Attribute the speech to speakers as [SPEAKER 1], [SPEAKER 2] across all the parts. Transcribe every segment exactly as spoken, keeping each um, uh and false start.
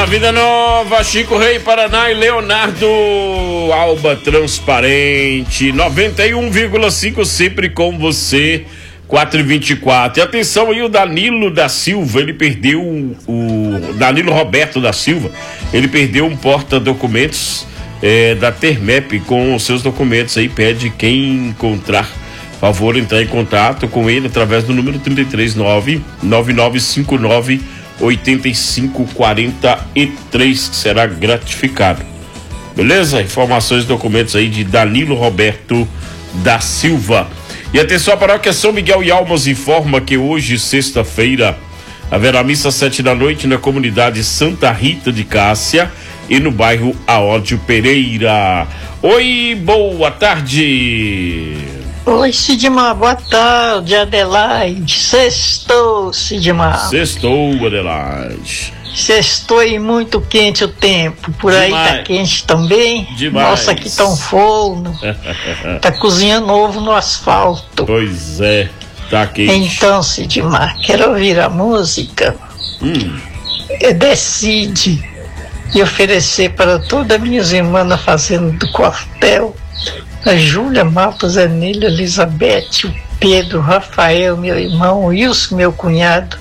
[SPEAKER 1] na Vida Nova, Chico Rei, Paraná e Leonardo Alba Transparente, noventa e um vírgula cinco, sempre com você, quatro e vinte e quatro. E atenção aí, o Danilo da Silva, ele perdeu o, o Danilo Roberto da Silva, ele perdeu um porta-documentos é, da Termep com os seus documentos aí, pede quem encontrar, favor, entrar em contato com ele através do número trinta e três, nove nove nove cinco nove oitenta e cinco quarenta e três, que será gratificado. Beleza? Informações e documentos aí de Danilo Roberto da Silva. E atenção, a paróquia São Miguel e Almas informa que hoje, sexta-feira, haverá missa às sete da noite na comunidade Santa Rita de Cássia e no bairro Aódio Pereira. Oi, boa tarde.
[SPEAKER 2] Oi, Sidmar, boa tarde, Adelaide. Sextou, Sidmar.
[SPEAKER 1] Sextou, Adelaide.
[SPEAKER 2] Sextou e muito quente o tempo. Por aí
[SPEAKER 1] Demais.
[SPEAKER 2] tá quente também.
[SPEAKER 1] Demais.
[SPEAKER 2] Nossa, aqui tá um forno. Tá cozinhando ovo no asfalto.
[SPEAKER 1] Pois é, tá quente.
[SPEAKER 2] Então, Sidmar, quero ouvir a música.
[SPEAKER 1] Hum.
[SPEAKER 2] Decide e oferecer para todas as minhas irmãs na fazenda do quartel. A Júlia, Marta, Zenília, Elizabeth, o Pedro, Rafael, meu irmão, o Wilson, meu cunhado,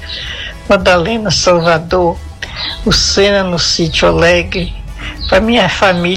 [SPEAKER 2] Madalena, Salvador, o Sena no Sítio Alegre, para minha família.